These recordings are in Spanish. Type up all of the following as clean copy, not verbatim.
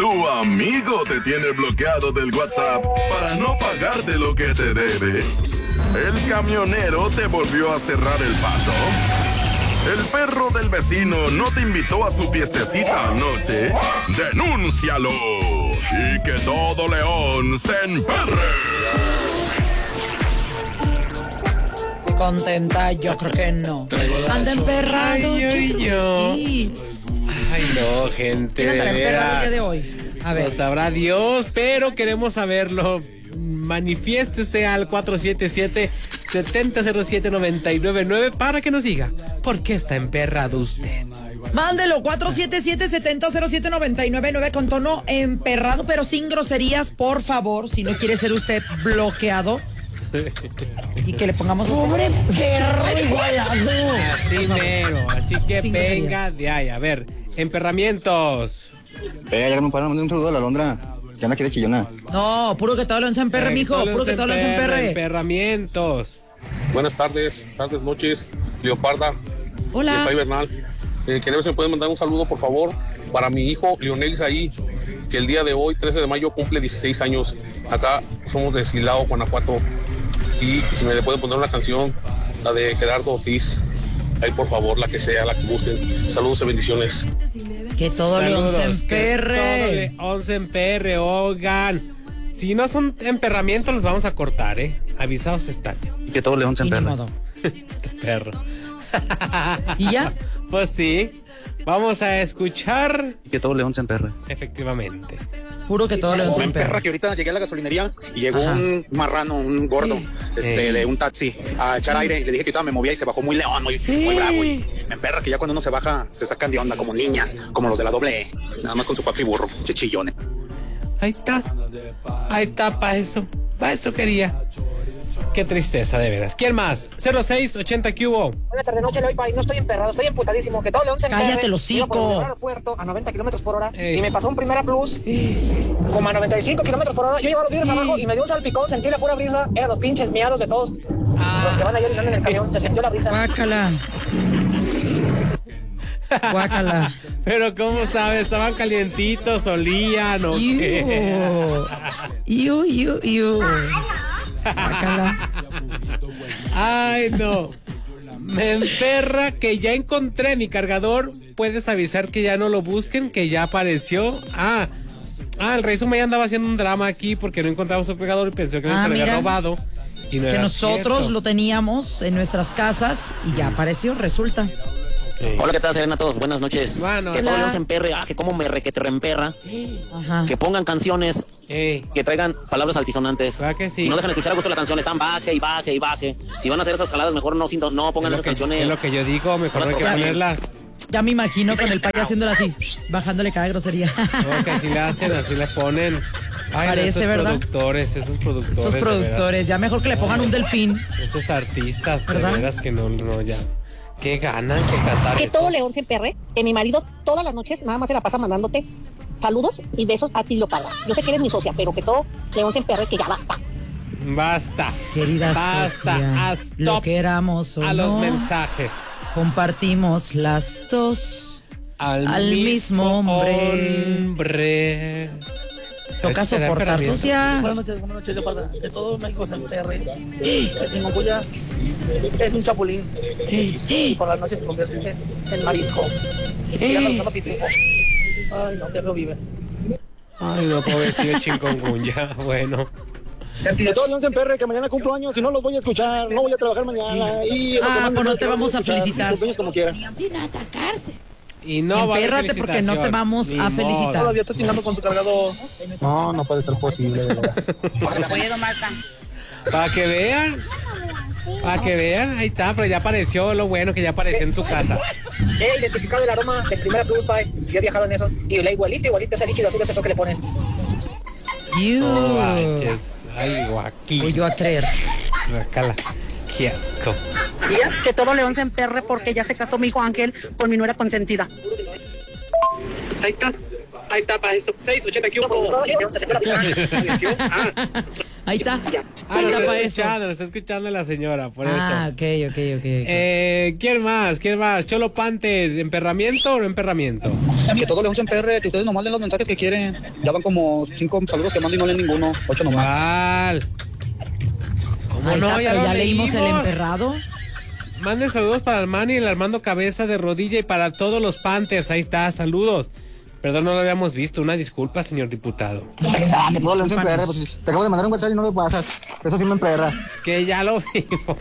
Tu amigo te tiene bloqueado del WhatsApp para no pagarte lo que te debe. El camionero te volvió a cerrar el paso. El perro del vecino no te invitó a su fiestecita anoche. ¡Denúncialo! Y que todo león se emperre. Contenta, yo creo que no. Anda emperrado, yo creo que sí. Ay, no, gente. ¿Quién andará emperrado el día de hoy? A ver. Lo sabrá Dios, pero queremos saberlo. Manifiéstese al 477-7007-999 para que nos diga por qué está emperrado usted. Mándelo, 477-7007-999 con tono emperrado, pero sin groserías, por favor, si no quiere ser usted bloqueado. Y que le pongamos a usted perro igualado. Así mero, así que Sin venga de ahí. A ver, emperramientos. Ya me pararon, un saludo a la Alondra. Que anda aquí de chillona. No, puro que todo lo en perre, mijo. Puro que todo lo en perre. Emperramientos. Buenas tardes, noches, Leoparda. Hola. Pai Bernal. Queremos me pueden mandar un saludo, por favor, para mi hijo Leonel Isaí, que el día de hoy, 13 de mayo, cumple 16 años. Acá somos de Silao, Guanajuato. Y si me le pueden poner una canción, la de Gerardo Ortiz. Ahí, por favor, la que sea, la que busquen. Saludos y bendiciones. Que todo león se emperre. Todo león se emperre, oigan. Si no son emperramientos, los vamos a cortar, Avisados están. Y que todo león se emperre. Perro. ¿Y ya? Pues sí. Vamos a escuchar. Y que todo león se emperre. Efectivamente. Puro que todo león se Me emperre. emperra que ahorita llegué a la gasolinería y llegó un marrano, un gordo, de un taxi a echar aire y le dije que ahorita me movía y se bajó muy león, muy bravo. Y me emperra que ya cuando uno se baja se sacan de onda como niñas, como los de la doble E, nada más con su papi burro, chechillones. Ahí está, para eso quería. Qué tristeza, de veras. ¿Quién más? 0680 que hubo. Buenas tardes, noche, Leoy Pai. No estoy emperrado, estoy emputadísimo. Que todo león se emperre. Cállate el hocico. Iba por el aeropuerto a 90 kilómetros por hora y me pasó un Primera Plus como a 95 kilómetros por hora. Yo llevaba los vidrios abajo y me dio un salpicón, sentí la pura brisa. Eran los pinches miados de todos los que van ahí orinando en el camión. Se sintió la brisa. Guácala. Guácala. Pero ¿cómo sabes? ¿Estaban calientitos? ¿Olían o qué? Iu. Guácala. Ay, no. Me emperra que ya encontré mi cargador. Puedes avisar que ya no lo busquen, que ya apareció. El Rey Sumaya andaba haciendo un drama aquí porque no encontraba su cargador y pensó que se lo había robado. Y no que era nosotros cierto. lo teníamos en nuestras casas y ya apareció, resulta. Hola, ¿qué tal? Serena a todos, buenas noches. Bueno, que todo león se emperre, que como me re que te reemperra. Ajá. Que pongan canciones que traigan palabras altisonantes. ¿Verdad que sí? Y no dejan escuchar a gusto la canción, están baje y baje y baje. Si van a hacer esas jaladas, mejor no pongan esas canciones. Es lo que yo digo, mejor hay que ponerlas. Ya me imagino con el payo haciéndolo así, bajándole cada grosería. No, que así le hacen, así le ponen. Ay, Parece, esos ¿verdad? Esos productores. Estos productores, ya mejor que le pongan un delfín. Esos artistas, ¿verdad? de veras que no, ya. ¿Qué ganan que cantar Que eso? todo león se emperre, que mi marido todas las noches nada más se la pasa mandándote saludos y besos a ti, Leoparda. Yo sé que eres mi socia, pero que todo león se emperre, que ya basta. Basta. Querida Basta. socia, Stop lo queramos o a los no, mensajes. compartimos las dos Al mismo hombre. Toca ¿Ese será soportar, emperramiento? socia. Buenas noches, Leoparda. Que todo México se emperre. El Chingoncuya es un chapulín. Y por las noches se convierte en marisco. Y anda usando pitufo. Ay, no, que vive. Ay, no, pobrecillo Chingoncuya. Bueno. Que todo león se emperre, que mañana cumplo años y no los voy a escuchar. No voy a trabajar mañana. Y pues no te vamos a felicitar. Como quiera. Sin atacarse. Y no va a haber Empérrate porque no te felicitación. vamos Ni a modo. felicitar. Todavía está chingando con su cargador. No puede ser posible, de verdad. Puedo, Marta. Para que vean. Ahí está, pero ya apareció lo bueno que ya apareció en su casa. He identificado el aroma de Primera Plus, Pai. Yo he viajado en eso. Y la igualito ese líquido azul, ese toque le ponen. No manches. Ay, guaquí. Voy yo a creer. Guácala. Qué asco. Que todo león se emperre porque ya se casó mi hijo Ángel con mi nuera consentida. Ahí está para eso. 680 que hubo. Ahí está. lo tapa está escuchando la señora, por eso. Ok. ¿Quién más? Cholo Panther, ¿emperramiento o no emperramiento? Que todo León se emperre, que ustedes nomás leen los mensajes que quieren. Ya van como 5 saludos que mando y no leen ninguno. 8 nomás. ¿Cuál? ¿Cómo Ahí no? está, Ya pero lo ya leímos el leímos. emperrado. Manden saludos para el Manny y el Armando Cabeza de Rodilla y para todos los Panthers. Ahí está, saludos. Perdón, no lo habíamos visto. Una disculpa, señor diputado. Que todo León se emperre, pues te acabo de mandar un WhatsApp y no me pasas. Eso sí me emperra. Que ya lo vimos.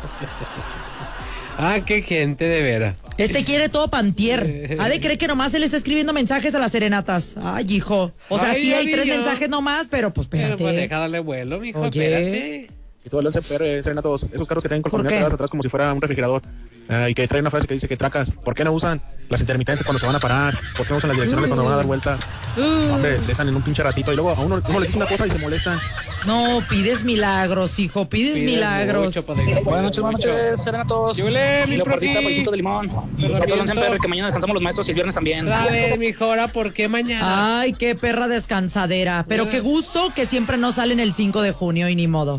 Qué gente, de veras. Quiere todo pantier. Ha de creer que nomás él está escribiendo mensajes a las serenatas. Ay, hijo. O sea, sí hay 3 mensajes nomás, pero pues espérate. Pero pues deja darle vuelo, mijo, Oye. espérate. Y todo el León se emperre, serenatos. Esos carros que traen ¿Por colchonetas qué? pegadas atrás como si fuera un refrigerador. Y que trae una frase que dice que tracas. ¿Por qué no usan las intermitentes cuando se van a parar? ¿Por qué no usan las direccionales cuando van a dar vuelta? Hombre, están en un pinche ratito y luego a uno les dice una cosa y se molestan. No, pides milagros, hijo, pides milagros. Buenas noches, serenatos. Yule, mi Leopardita, profi. paisito de limón. Perdón, siempre que mañana descansamos los maestros y el viernes también. Otra vez, mijo, ahora, ¿por qué mañana? Ay, qué perra descansadera. Pero qué gusto que siempre no salen el 5 de junio y ni modo.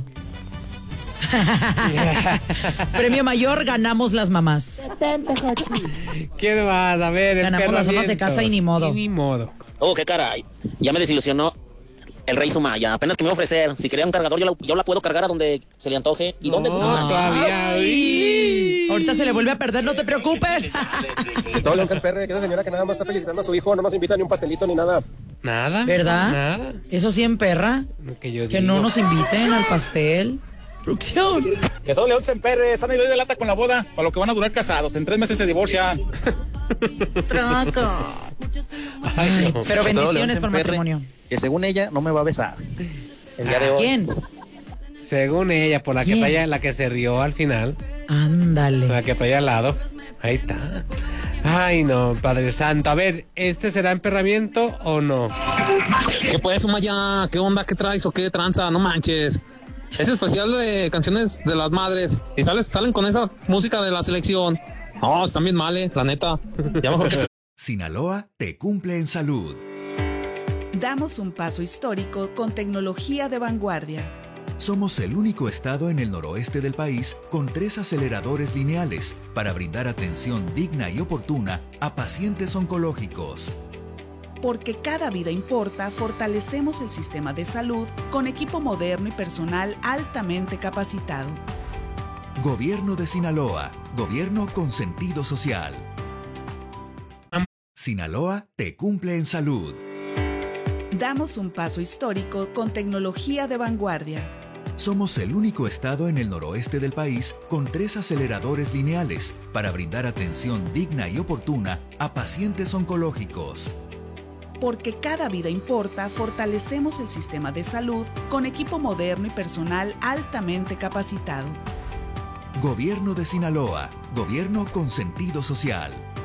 Premio mayor, ganamos las mamás. ¿Quién más? A ver, ganamos las amas de casa y ni modo. Ni modo. Oh, qué caray. Ya me desilusionó el Rey Sumaya. Apenas que me iba a ofrecer. Si quería un cargador, yo la puedo cargar a donde se le antoje. ¿Y dónde? Todavía. Ahorita se le vuelve a perder, no te preocupes. Que todo León se emperre, que esa señora que nada más está felicitando a su hijo, no nos invita ni un pastelito ni nada. Nada. ¿Verdad? Nada. Eso sí emperra. Que no nos inviten al pastel. Producción. Que todo León se emperre, están ahí de lata con la boda, para lo que van a durar casados. En 3 meses se divorcian. Ay, pero bendiciones por matrimonio. Que según ella no me va a besar el día de hoy. ¿Quién? Según ella, por la que traía, la que se rió al final. Ándale. La que traía al lado. Ahí está. Ay, no, Padre Santo. A ver, ¿este será emperramiento o no? ¿Qué pues, Sumaya? ¿Qué onda? ¿Qué traes o qué tranza? No manches. Es especial de canciones de las madres. Y salen con esa música de la selección. No, están bien mal, la neta. Ya mejor que... Sinaloa te cumple en salud. Damos un paso histórico con tecnología de vanguardia. Somos el único estado en el noroeste del país con 3 aceleradores lineales para brindar atención digna y oportuna a pacientes oncológicos. Porque cada vida importa, fortalecemos el sistema de salud con equipo moderno y personal altamente capacitado. Gobierno de Sinaloa, gobierno con sentido social. Sinaloa te cumple en salud. Damos un paso histórico con tecnología de vanguardia. Somos el único estado en el noroeste del país con 3 aceleradores lineales para brindar atención digna y oportuna a pacientes oncológicos. Porque cada vida importa, fortalecemos el sistema de salud con equipo moderno y personal altamente capacitado. Gobierno de Sinaloa, gobierno con sentido social.